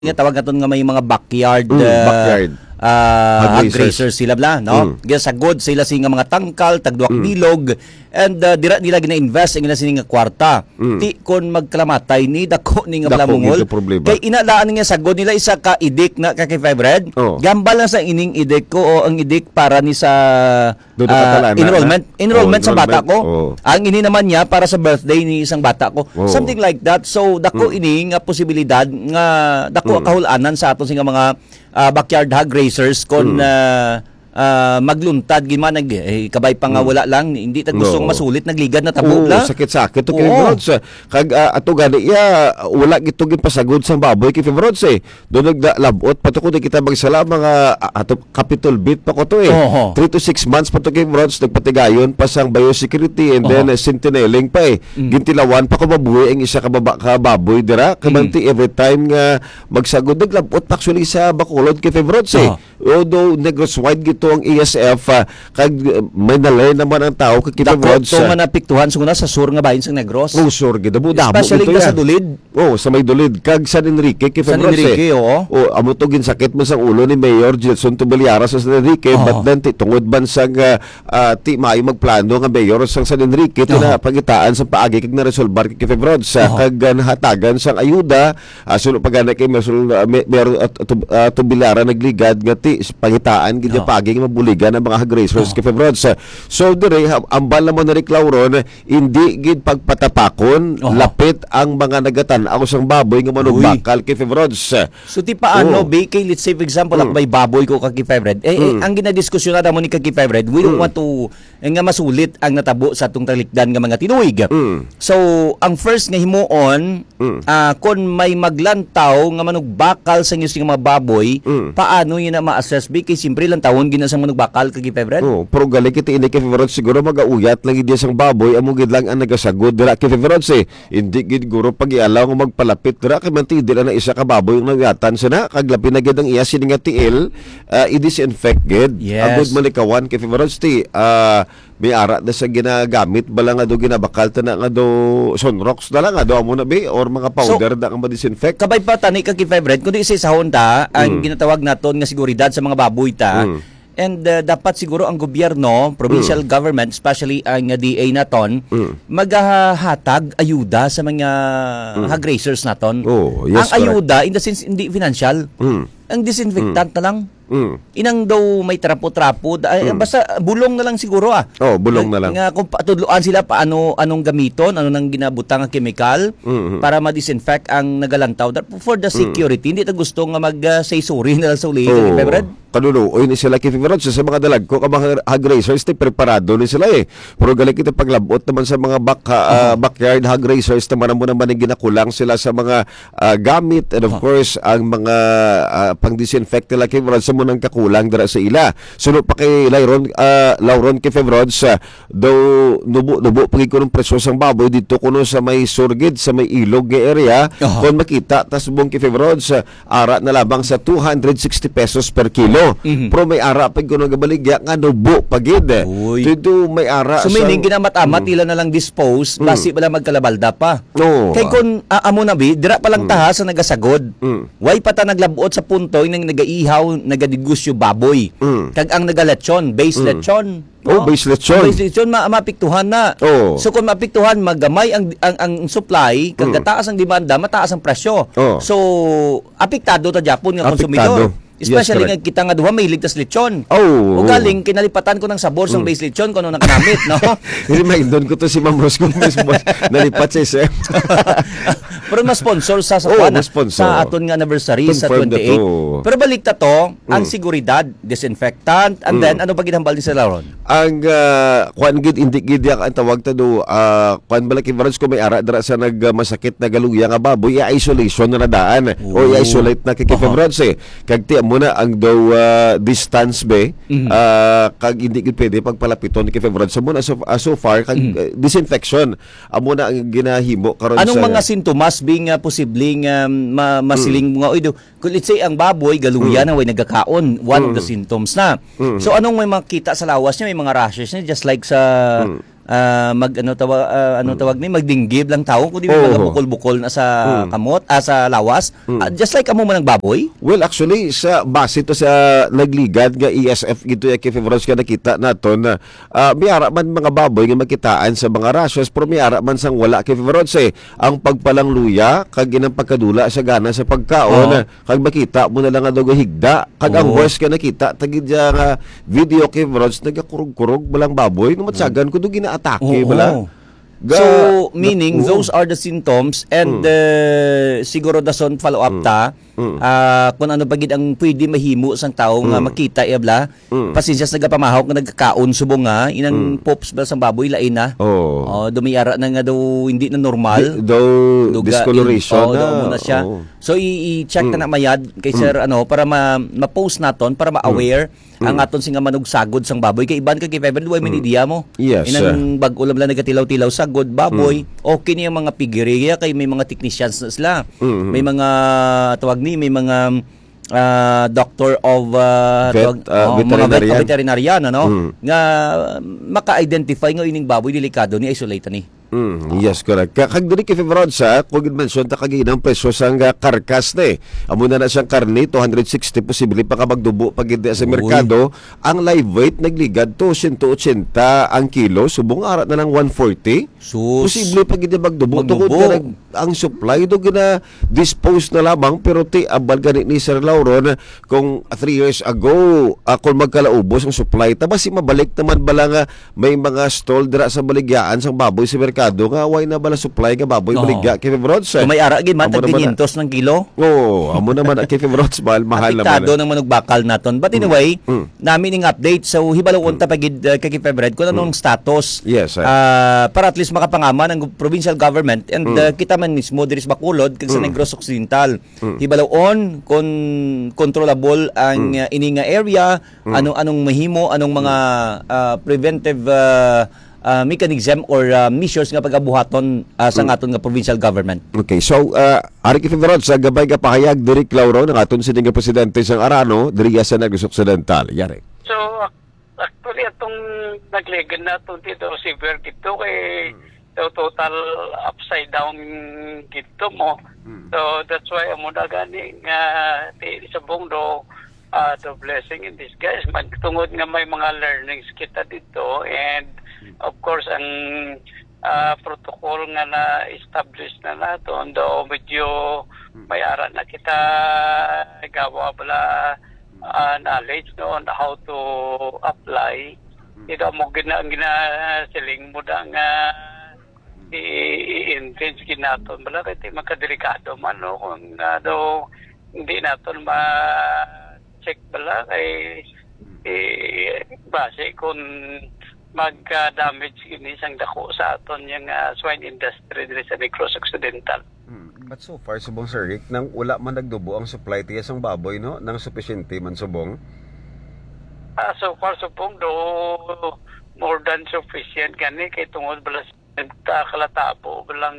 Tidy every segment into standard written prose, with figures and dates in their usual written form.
nga tawag naton nga may mga backyard backyard hog racers sila bla no gisagod sila sing mga tangkal tagduak bilog and dira nila gina-invest ang sini nga kwarta ti kon magklamatay ni dako ni nga blamungol kay inalaan nga sagod nila isa ka idik na ka kay 500 gambal lang sa ining idik ko o ang idik para ni sa enrollment sa bata ko ang ini naman niya para sa birthday ni isang bata ko something like that so dako ini nga posibilidad nga dako kahul-anan sa aton sing mga backyard hog racers kon magluntad gid man kabay pa nga wala lang hindi ta gustong masulit nagligad na tabo la sakit-sakit to kay Fibrods kag ato gani wala gito pasagod sang baboy kay Fibrods do naglabot patukod kita magsala mga ato capital bit pa ko to 3 to 6 months pa to kay Fibrods nagpatigayon pa sang biosecurity and then sentinelling pa gintilawan pa ko mabuhi ang isa ka baboy dira kamanti every time nga magsagod naglabot actually sa Bacolod kay Fibrods although Negros Wide ito ang ESF kag may nalay naman ang tao kay Fibrods dako nga napiktuhan sunguna sa sur nga bahin sang Negros sur gid dabo especially sa Dulid sa may Dulid kag San Enrique kay Fibrods San Enrique amo to ginsakit mo sang ulo ni Mayor Gilson Tubaliara sa San Enrique but then tungod ban sang ti maayo magplano nga Mayor sang San Enrique tina pagitaan sa paagi kag naresolbar kay Fibrods kag hatagan sang ayuda suno pagana kay Mayor Tubaliara nagligad nga ti pagitaan gid paagi mabuligan ang mga hog racers kay Fibrods. So dire ambal naman na reklawron hindi gid pagpatapakon lapit ang mga nagatan ako sang baboy nga manugbakal kay Fibrods. So ti paano kay let's say for example may baboy ko kay 500 ang ginadiskusyon na mo ni kay 500 we don't want to nga masulit ang natabo sa atong talikdan nga mga tinuig. So ang first nga himuon kon may maglantaw nga manugbakal sa inyo mga baboy paano yun na ma-assess kay simple lang tawon ginasang manugbakal kay Fibrods pero gali kiti ini kay Fibrods siguro magauyat lang gid sang baboy amo gid lang ang nagasagod dira kay Fibrods hindi gid guro pagialaw nga magpalapit dira kay manti dira na isa ka baboy yung nagatan sana kag labi na gid ang iya sini nga tiil i-disinfect gid agud manikawan kay Fibrods may ara na sa ginagamit bala nga do ginabakal ta na nga do sunrox na lang nga do amo na or mga powder na nga ma-disinfect kabay pa tani kay 500 kundi isa sa Honda ang ginatawag naton nga seguridad sa mga baboy ta and dapat siguro ang gobyerno, provincial government, especially ang DA naton, maghahatag ayuda sa mga hog racers naton. Ang ayuda in the sense hindi financial. Ang disinfectant na lang. Inang daw may trapo-trapo basta bulong na lang siguro bulong na lang nga kung patudloan sila paano anong gamiton ano nang ginabutang nga chemical para ma-disinfect ang nagalantaw for the security hindi ta gusto nga mag-say sorry na lang sa uli kay Fibrods kanuloy ni sila kay Fibrods sa mga dalag ko mga hog racers preparado ni sila pero gali kita paglabot naman sa mga backyard hog racers naman mo naman ginakulang sila sa mga gamit and of course ang mga pang-disinfect nila kay Fibrods sa munang kakulang dira sa ila. Sunod pa kay Lauron kay Fibrods daw nubo pagi ko ng presyo sang baboy dito kuno sa may surgid sa may ilog nga area kung makita tas bong kay Fibrods ara na labang sa 260 pesos per kilo. Pero may ara pag kuno gabaligya nga nubo pagid. Dito may ara so meaning ginamat-amat ila na lang dispose basi bala magkalabalda pa. Kay kun amo na dira pa lang taha sa nagasagod. Way pa ta naglabuot sa punto nang nagaihaw nagadegosyo baboy. Kag ang nagalechon, base lechon. Base lechon. Base lechon mapiktuhan na. So kung mapiktuhan magamay ang supply, kag taas ang demanda, mataas ang presyo. So apektado ta Japon nga konsumidor. Especially nga kita nga duha may ligtas lechon. O galing kinalipatan ko ng sabor sang base lechon kuno nakanamit, no? Remind ko to si Ma'am Rose kung nalipat siya. Pero ma-sponsor sa aton nga anniversary sa 28. Pero balik ta to, ang seguridad, disinfectant, and then ano ba ginhambal ni sa Lauron? Ang kuan gid indi gid ang tawag ta do kuan bala kay Varans ko may ara dira sa nagmasakit na galuya nga baboy isolation na daan o i-isolate na kay Varans kag ti muna ang daw distance kag hindi gid pwede pagpalapiton kay Varans muna so far kag disinfection amo na ang ginahimo karon sa anong mga sintomas being posibleng masiling mga let's say ang baboy galuya na way nagakaon one of the symptoms na so anong may makita sa lawas niya may mga rashes niya just like sa tawag ni magdinggib lang tao kundi Oo. mga bukol-bukol na sa kamot sa lawas. Just like amo man ng baboy. Well, actually, sa base to sa nagligad nga ESF gito ya kay Fevron nga nakita naton na miyara man mga baboy nga makitaan sa mga rashes pero miyara man sang wala kay Fevron ang pagpalang luya kag inang pagkadula sa gana sa pagkaon kag makita mo na lang nga daw higda kag ang worst ka nakita tagid nga video kay Fevron nagakurog-kurog balang baboy no matsagan ko do ginaatake bala. So, meaning, those are the symptoms and siguro dason follow up ta kung ano pagid ang pwede mahimo sang tao nga makita yabla. Pasensya sa nagapamahawak nga nagkakaon subong nga inang pops ba sang baboy lain na. Dumiyara na nga daw hindi na normal. Discoloration na. Muna siya. So i-check na mayad kay sir para ma-post naton para ma-aware ang aton singa manugsagod sang baboy kay iban kay February way minidiya mo. Yes. Inang bag-ulam lang nagatilaw-tilaw sagod baboy. Okay niya mga pigiriya kay may mga technicians na sila. May mga tawag ni may mga doctor of veterinarian nga maka-identify nga ining baboy delikado ni isolate ni. Yes, correct. Kag diri kay Fevron sa kung mention ta kaginang presyo sang karkas ni. Amo na siyang karne 260 posible pa ka magdubo pag sa merkado. Ang live weight nagligad to 180 ang kilo, subong ara na lang 140. Posible pag magdubo tungod nga ang supply do gina dispose na lamang pero ti abal gani ni Sir Lauron kung 3 years ago kung magkalaubos ang supply ta basi mabalik naman bala nga may mga stall dira sa baligyaan sang baboy sa merkado nga way na bala supply nga baboy baligya kay Fevrods. Kung may ara gid man tag 500 ng kilo. Amo naman kay Fevrods mahal naman. Apektado ng manugbakal naton. But anyway, namin ning update so hibalo unta pagid kay Febred kun anong status. Yes. Para at least makapangaman ng provincial government and kita man mismo diri sa Bacolod kag sa Negros Occidental. Hibalawon kung controllable ang ininga area, anong mahimo, anong mga preventive mechanism or measures nga pagabuhaton sa aton nga provincial government. Okay, so ari kay Fevron sa gabay ka pahayag diri Clauro ng aton sining nga presidente sang Arano diri sa Negros Occidental. Yari. So actually atong nagligan naton dito severe dito kay total upside down gito mo. So that's why amo na gani nga sa bongdo the blessing in disguise man tungod nga may mga learnings kita dito and of course ang protocol nga na-establish na naton do medyo may ara na kita gawa bala knowledge on how to apply. Ito mo ginasiling mo da nga i-intense ginaton bala kaya makadelikado man kung do hindi naton ma-check bala kay base kung mag-damage ini sang dako sa aton yung swine industry diri sa Negros Occidental. But so far subong Sir Rick nang wala man nagdubo ang supply tiya sang baboy no nang sufficiente man subong. So far subong do more than sufficient gani kay tungod bala kalatabo bilang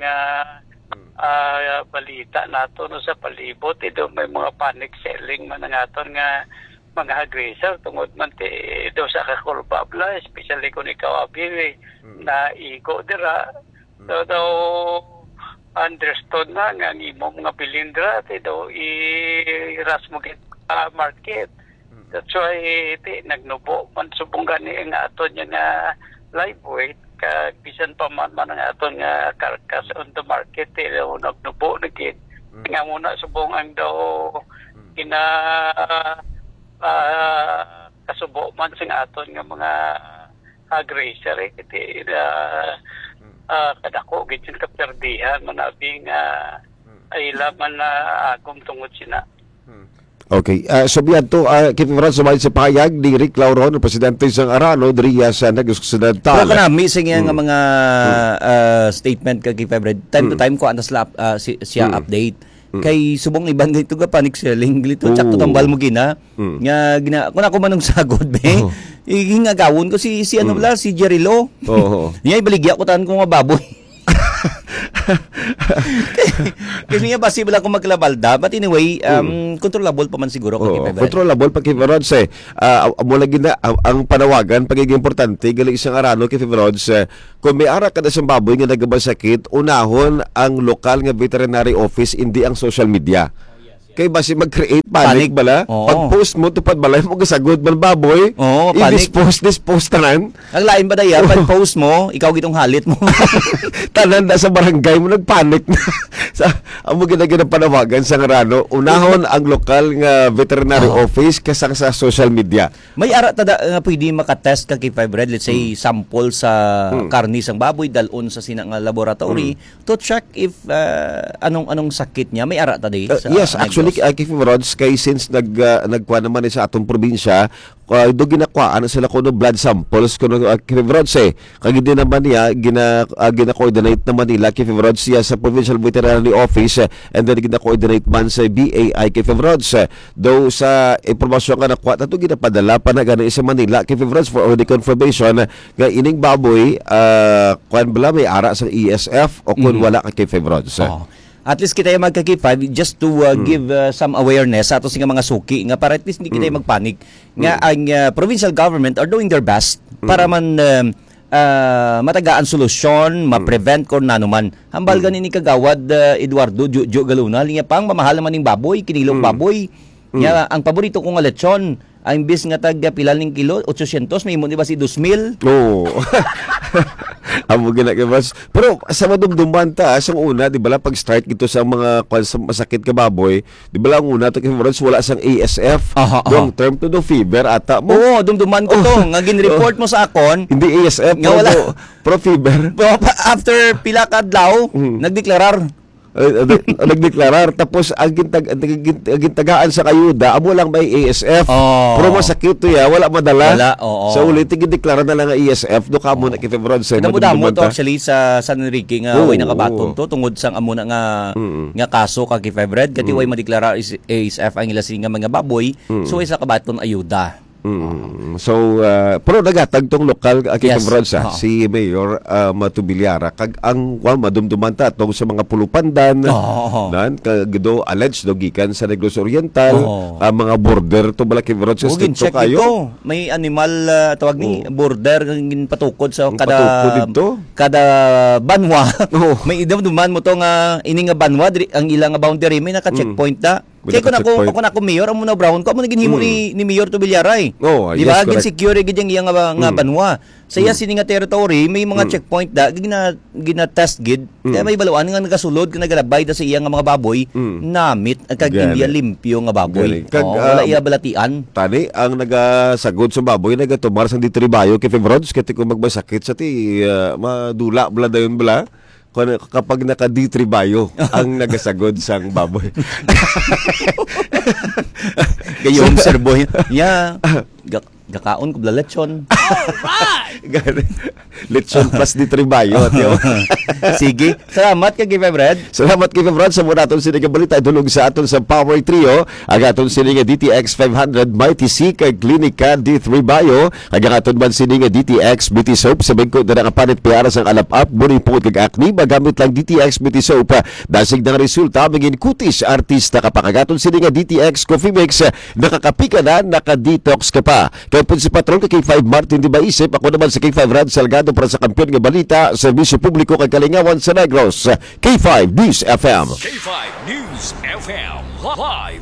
balita nato no sa palibot ito may mga panic selling man ang aton nga mga hagreser tungod man do sa kakulpabla especially kung ikaw abi na iko dira so daw understood na nga imong mga bilindra daw i-ras mo market. That's why nagnubo man subong gani ang aton nga live weight kag bisan pa man ang aton nga karkas on the market nagnubo na gid nga muna subong ang daw ina kasubo man sing aton nga mga hagreser kiti kadako gid sing kaperdihan manabi nga ay laman na agom tungod sina. Okay, so biyan to, Kifran, sumay sa pahayag ni Rick Lauron, presidente ng Arano, diri sa Negros Occidental. Pero kanami, sige nga mga statement kay Febred, time to time ko andas siya update. Kay subong iban dito ka panic selling dito tsak to tambal mo gina nga kun ako manong sagod be igingagawon ko si ano bala si Jerry Lo. Niya ibaligya ko tan ko nga baboy. Kasi nga possible ako maglabalda, but anyway, controllable pa man siguro kay Febred. Controllable pag kay Rods amo lagi na ang panawagan pagiging importante gali isang arano kay Rods kung may ara kada sa baboy nga nagabasakit, unahon ang lokal nga veterinary office, hindi ang social media. Kay basi mag-create panic bala. Oo. Pag-post mo tupad balay mo gasagod man baboy. Oo, panic. I-dispose tanan. Ang lain ba daya, pag post mo, ikaw gitong halit mo. Tanan na sa barangay mo nagpanic na. Sa amo ginagina panawagan sa ngarano, unahon ang lokal nga veterinary office kasang sa social media. May ara tada nga pwede makatest ka kay Febred, let's say sample sa karni sang baboy dalon sa sina nga laboratory to check if anong sakit niya. May ara tada Yes, actually kay Rods kay since nagkuha naman sa atong probinsya, do ginakuhaan sila kuno blood samples kuno kay Rods kag din naman niya gina-coordinate naman nila kay Rods siya sa Provincial Veterinary Office, and then gina-coordinate man sa BAI kay Rods. Though sa impormasyon nga nakuha nato ginapadala pa na gani sa Manila kay Rods for the confirmation nga ining baboy kuan bala may ara sa ESF o kun wala kay Rods. At least kita yung magka-K5 just to give some awareness sa ato nga mga suki nga para at least hindi kita magpanik nga ang provincial government are doing their best para man matagaan solusyon, ma-prevent kung nanuman. Hambal ganin ni kagawad Eduardo Jojo Galuna, linya pang mamahal naman ng baboy, kinilong baboy. Nga ang paborito ko nga lechon, ang bis nga tag pilal ng kilo 800, may mo di ba si 2,000? Oo. Amo ginagawas. Pero sa madumduman ta, sa una, di ba pag start gito sa mga masakit ka baboy, di ba ang una to kay Rods wala sang ASF, long term to the fever ata mo. Oo, dumduman ko to. Nga gin-report mo sa akon. Hindi ASF, Nga wala. pro fever. After pila ka adlaw, nagdeklarar. Nagdeklarar tapos ang gintagaan sa kayuda amo lang may ASF. Pero masakit to ya, wala madala. Wala, oo. So ulit gideklara na lang ang ASF do kamo na kay Febron sa Damo to actually sa San Enrique nga way nakabaton to tungod sang amo na nga kaso kay Febred kati way madeklara ASF ang ila nga mga baboy. So isa kabaton ayuda. So pero nagatag tong lokal Yes. si Mayor Matubiliara kag ang madumduman ta tong sa mga pulupandan nan kagdo alleged do gikan sa Negros Oriental mga border to bala kay Febron sa check kayo. ito. May animal tawag ni border gin patukod sa kada banwa. May idumduman mo to nga ini nga banwa ang ilang boundary may naka-checkpoint da. Kaya kung ako mayor, ang muna brown ko, amo naging himo ni Mayor Tubillaray. Di ba? Gin secure gid yang nga banwa. Sa iya sini nga territory, may mga checkpoint da, gina-test gid. Kaya may baluan nga nagasulod, nga nagalabay da sa iya nga mga baboy, namit, kag hindi limpyo nga baboy. Wala iya balatian. Tani, ang nagasagod sa baboy, nagatumar sa ditribayo kay Febrods, kati kung magbasakit sa ti, madula, bala dayon bala. Kapag naka-ditribayo ang nagasagod sang baboy. Gayong serboy. Yeah. Gakaon ko bla lechon. Lechon plus ditribayo. Sige. Salamat kay Febred. Salamat kay Febred sa muna aton sini nga balita dulog sa aton sa Power Trio. Ang aton sini nga DTX 500 Mighty C kay Clinica D3 Bio. Ang aton man sini nga DTX Beauty Soap sa bingko na nga panit piara sang alap-up buni pud kag acne magamit lang DTX Beauty Soap. Dasig na resulta mangin kutis artista kapag aton sini nga DTX Coffee Mix nakakapika na naka-detox ka pa. Kaya po si Patron kay 5 Martin di ba isip ako naman sa K5 Rad Salgado para sa kampiyon nga balita serbisyo publiko kay Kalingawan sa Negros. K5 News FM. K5 News FM live